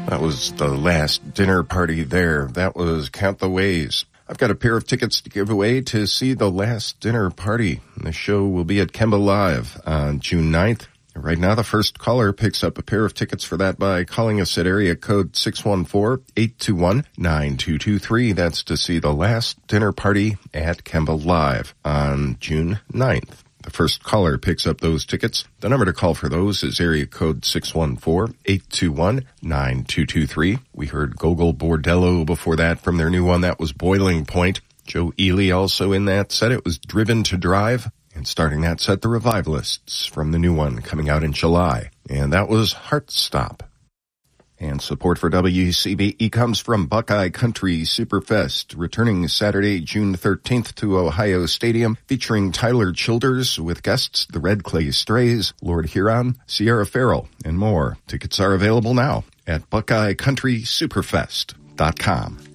That was the last dinner party there. That was Count the Ways. I've got a pair of tickets to give away to see the last dinner party. The show will be at Kemba Live on June 9th. Right now, the first caller picks up a pair of tickets for that by calling us at area code 614-821-9223. That's to see the last dinner party at Kemba Live on June 9th. The first caller picks up those tickets. The number to call for those is area code 614-821-9223. We heard Gogol Bordello before that from their new one. That was Boiling Point. Joe Ely also in that set. It was Driven to Drive. And starting that set, the Revivalists from the new one coming out in July. And that was Heartstop. And support for WCBE comes from Buckeye Country Superfest, returning Saturday, June 13th to Ohio Stadium, featuring Tyler Childers with guests the Red Clay Strays, Lord Huron, Sierra Farrell, and more. Tickets are available now at BuckeyeCountrySuperfest.com.